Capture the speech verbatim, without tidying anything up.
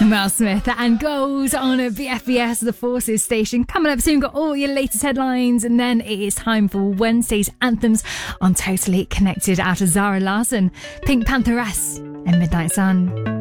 Mel Smith and Gold on a B F B S, the Forces station. Coming up soon, we've got all your latest headlines, and then it is time for Wednesday's anthems on Totally Connected out of Zara Larsson, Pink Pantheress and Midnight Sun.